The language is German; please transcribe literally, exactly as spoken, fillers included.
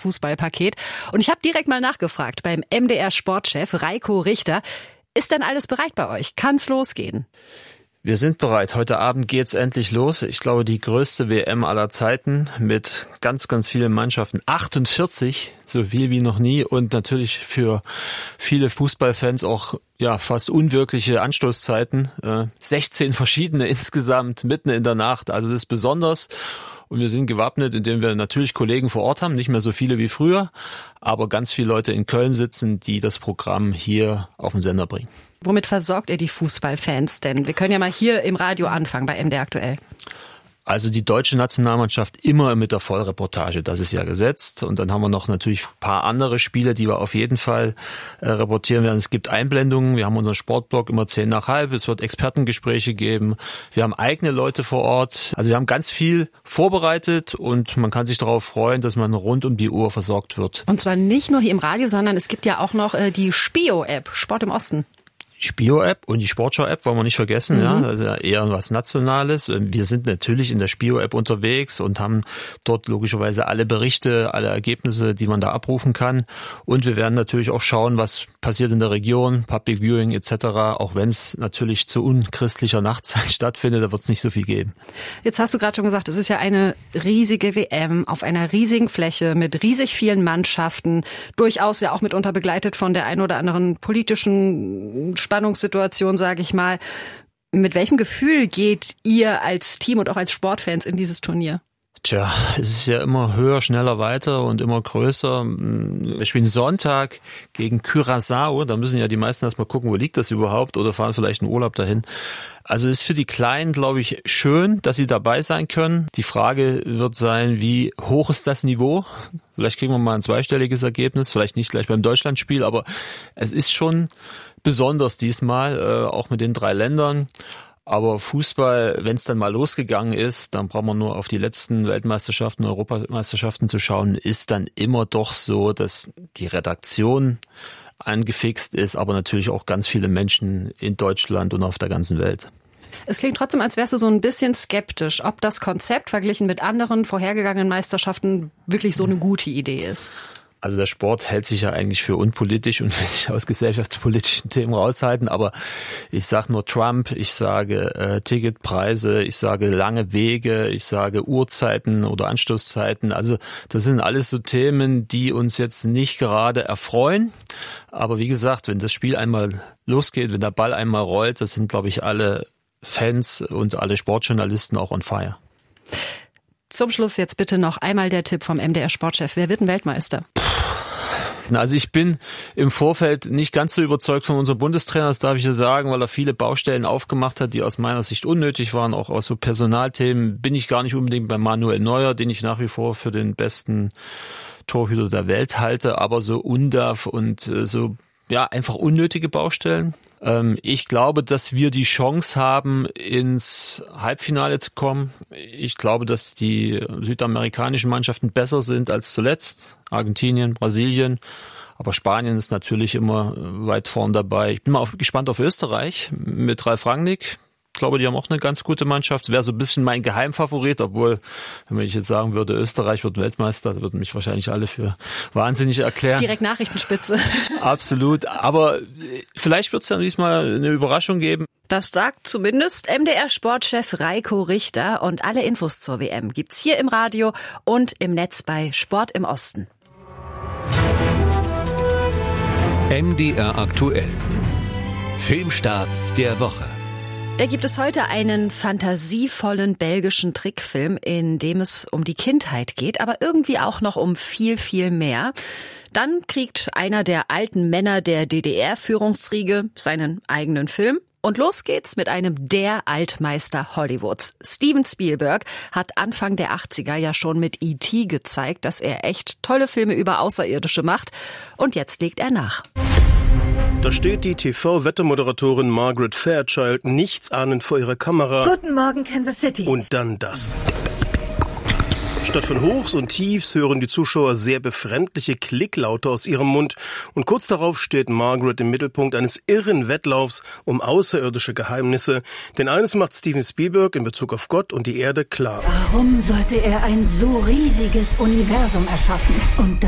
Fußballpaket. Und ich habe direkt mal nachgefragt beim M D R-Sportchef Reiko Richter. Ist denn alles bereit bei euch? Kann's losgehen? Wir sind bereit. Heute Abend geht's endlich los. Ich glaube, die größte W M aller Zeiten mit ganz, ganz vielen Mannschaften. achtundvierzig, so viel wie noch nie. Und natürlich für viele Fußballfans auch ja fast unwirkliche Anstoßzeiten. Äh, sechzehn verschiedene insgesamt, mitten in der Nacht. Also das ist besonders. Und wir sind gewappnet, indem wir natürlich Kollegen vor Ort haben, nicht mehr so viele wie früher, aber ganz viele Leute in Köln sitzen, die das Programm hier auf den Sender bringen. Womit versorgt ihr die Fußballfans denn? Wir können ja mal hier im Radio anfangen bei M D R aktuell. Also die deutsche Nationalmannschaft immer mit der Vollreportage, das ist ja gesetzt. Und dann haben wir noch natürlich ein paar andere Spiele, die wir auf jeden Fall äh, reportieren werden. Es gibt Einblendungen, wir haben unseren Sportblog immer zehn nach halb, es wird Expertengespräche geben, wir haben eigene Leute vor Ort. Also wir haben ganz viel vorbereitet und man kann sich darauf freuen, dass man rund um die Uhr versorgt wird. Und zwar nicht nur hier im Radio, sondern es gibt ja auch noch äh, die Spio-App, Sport im Osten. Spio-App und die Sportschau-App wollen wir nicht vergessen, mhm. ja, also eher was Nationales. Wir sind natürlich in der Spio-App unterwegs und haben dort logischerweise alle Berichte, alle Ergebnisse, die man da abrufen kann. Und wir werden natürlich auch schauen, was passiert in der Region, Public Viewing et cetera. Auch wenn es natürlich zu unchristlicher Nachtzeit stattfindet, da wird es nicht so viel geben. Jetzt hast du gerade schon gesagt, es ist ja eine riesige W M auf einer riesigen Fläche mit riesig vielen Mannschaften, durchaus ja auch mitunter begleitet von der ein oder anderen politischen Spannungssituation, sage ich mal. Mit welchem Gefühl geht ihr als Team und auch als Sportfans in dieses Turnier? Tja, es ist ja immer höher, schneller, weiter und immer größer. Wir spielen Sonntag gegen Curaçao. Da müssen ja die meisten erstmal gucken, wo liegt das überhaupt, oder fahren vielleicht in Urlaub dahin. Also es ist für die Kleinen, glaube ich, schön, dass sie dabei sein können. Die Frage wird sein, wie hoch ist das Niveau? Vielleicht kriegen wir mal ein zweistelliges Ergebnis, vielleicht nicht gleich beim Deutschlandspiel, aber es ist schon besonders diesmal, äh, auch mit den drei Ländern. Aber Fußball, wenn es dann mal losgegangen ist, dann braucht man nur auf die letzten Weltmeisterschaften, Europameisterschaften zu schauen, ist dann immer doch so, dass die Redaktion angefixt ist, aber natürlich auch ganz viele Menschen in Deutschland und auf der ganzen Welt. Es klingt trotzdem, als wärst du so ein bisschen skeptisch, ob das Konzept verglichen mit anderen vorhergegangenen Meisterschaften wirklich so eine gute Idee ist. Also der Sport hält sich ja eigentlich für unpolitisch und will sich aus gesellschaftspolitischen Themen raushalten. Aber ich sage nur Trump, ich sage äh, Ticketpreise, ich sage lange Wege, ich sage Uhrzeiten oder Anstoßzeiten. Also das sind alles so Themen, die uns jetzt nicht gerade erfreuen. Aber wie gesagt, wenn das Spiel einmal losgeht, wenn der Ball einmal rollt, das sind, glaube ich, alle Fans und alle Sportjournalisten auch on fire. Zum Schluss jetzt bitte noch einmal der Tipp vom M D R-Sportchef. Wer wird denn Weltmeister? Also ich bin im Vorfeld nicht ganz so überzeugt von unserem Bundestrainer, das darf ich ja sagen, weil er viele Baustellen aufgemacht hat, die aus meiner Sicht unnötig waren, auch aus so Personalthemen. Bin ich gar nicht unbedingt bei Manuel Neuer, den ich nach wie vor für den besten Torhüter der Welt halte, aber so Undav und so ja einfach unnötige Baustellen. Ich glaube, dass wir die Chance haben, ins Halbfinale zu kommen. Ich glaube, dass die südamerikanischen Mannschaften besser sind als zuletzt. Argentinien, Brasilien. Aber Spanien ist natürlich immer weit vorn dabei. Ich bin mal gespannt auf Österreich mit Ralf Rangnick. Ich glaube, die haben auch eine ganz gute Mannschaft. Wäre so ein bisschen mein Geheimfavorit, obwohl, wenn ich jetzt sagen würde, Österreich wird Weltmeister, würden mich wahrscheinlich alle für wahnsinnig erklären. Direkt Nachrichtenspitze. Absolut. Aber vielleicht wird es ja diesmal eine Überraschung geben. Das sagt zumindest M D R-Sportchef Reiko Richter. Und alle Infos zur W M gibt's hier im Radio und im Netz bei Sport im Osten. M D R aktuell. Filmstarts der Woche. Da gibt es heute einen fantasievollen belgischen Trickfilm, in dem es um die Kindheit geht, aber irgendwie auch noch um viel, viel mehr. Dann kriegt einer der alten Männer der D D R-Führungsriege seinen eigenen Film. Und los geht's mit einem der Altmeister Hollywoods. Steven Spielberg hat Anfang der achtziger ja schon mit E T gezeigt, dass er echt tolle Filme über Außerirdische macht. Und jetzt legt er nach. Da steht die T V-Wettermoderatorin Margaret Fairchild nichtsahnend vor ihrer Kamera. Guten Morgen, Kansas City. Und dann das. Statt von Hochs und Tiefs hören die Zuschauer sehr befremdliche Klicklaute aus ihrem Mund. Und kurz darauf steht Margaret im Mittelpunkt eines irren Wettlaufs um außerirdische Geheimnisse. Denn eines macht Steven Spielberg in Bezug auf Gott und die Erde klar. Warum sollte er ein so riesiges Universum erschaffen? Und